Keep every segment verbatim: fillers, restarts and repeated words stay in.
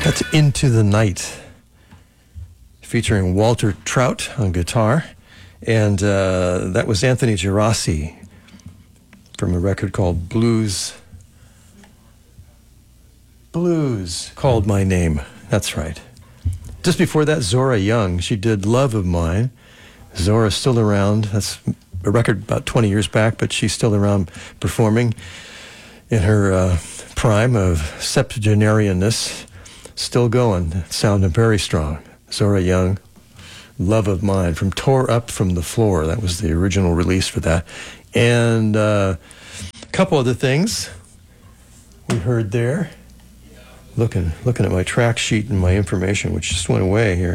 That's Into the Night, featuring Walter Trout on guitar. And uh, that was Anthony Gerasi from a record called Blues. Blues Called My Name. That's right. Just before that, Zora Young. She did Love of Mine. Zora's still around. That's a record about twenty years back, but she's still around performing in her uh, prime of septuagenarianness. Still going, sounding very strong. Zora Young, Love of Mine, from Tore Up From the Floor. That was the original release for that. And uh, a couple other things we heard there. Looking, looking at my track sheet and my information, which just went away here.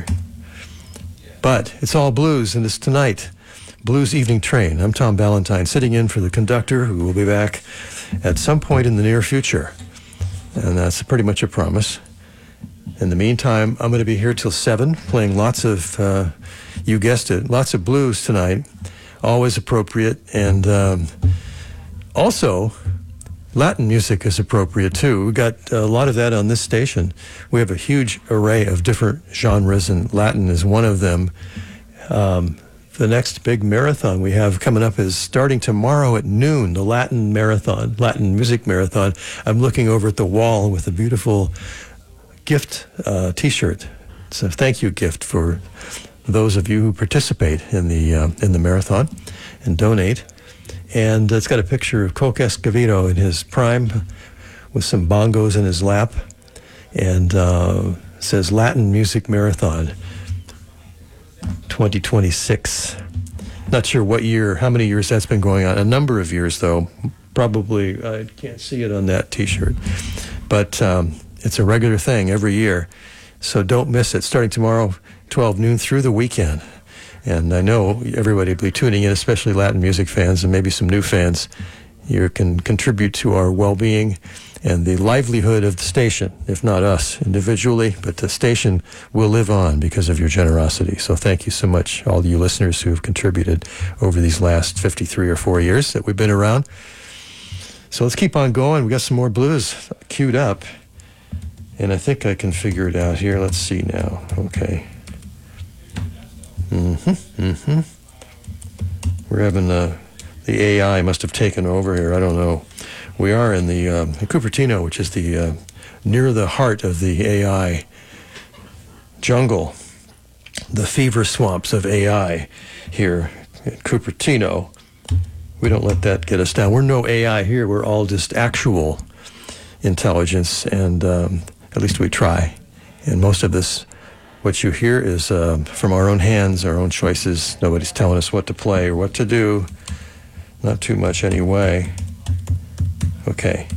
But it's all blues, and it's tonight. Blues Evening Train. I'm Tom Ballantyne, sitting in for the conductor, who will be back at some point in the near future. And that's pretty much a promise. In the meantime, I'm going to be here till seven, playing lots of, uh, you guessed it, lots of blues tonight. Always appropriate. And um, also, Latin music is appropriate, too. We got a lot of that on this station. We have a huge array of different genres, and Latin is one of them. Um, the next big marathon we have coming up is starting tomorrow at noon, the Latin Marathon, Latin Music Marathon. I'm looking over at the wall with a beautiful gift uh, T-shirt. It's a thank you gift for those of you who participate in the uh, in the marathon and donate. And it's got a picture of Coke Escovedo in his prime with some bongos in his lap, and uh, says Latin Music Marathon twenty twenty-six. Not sure what year, how many years that's been going on. A number of years, though. Probably, I can't see it on that T-shirt. But um, it's a regular thing every year, so don't miss it. Starting tomorrow, twelve noon through the weekend. And I know everybody will be tuning in, especially Latin music fans and maybe some new fans. You can contribute to our well-being and the livelihood of the station, if not us individually, but the station will live on because of your generosity. So thank you so much, all you listeners who have contributed over these last fifty-three or four years that we've been around. So let's keep on going. We got some more blues queued up. And I think I can figure it out here. Let's see now. Okay. Mm-hmm, mm-hmm. We're having the, the A I must have taken over here. I don't know. We are in the uh, Cupertino, which is the uh, near the heart of the A I jungle, the fever swamps of A I here in Cupertino. We don't let that get us down. We're no A I here. We're all just actual intelligence, and um, at least we try. And most of this, what you hear, is uh, from our own hands, our own choices. Nobody's telling us what to play or what to do. Not too much anyway. Okay.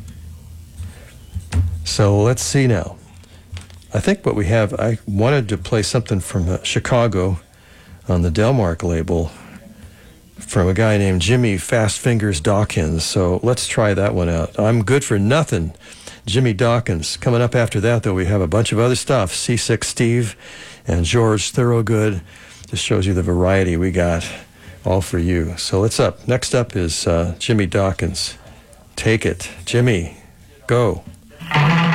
So let's see now. I think what we have, I wanted to play something from uh, Chicago on the Delmark label from a guy named Jimmy Fast Fingers Dawkins. So let's try that one out. I'm Good for Nothing, Jimmy Dawkins. Coming up after that, though, we have a bunch of other stuff. C six Steve and George Thorogood. Just shows you the variety we got, all for you. So let's up. Next up is uh, Jimmy Dawkins. Take it. Jimmy, go.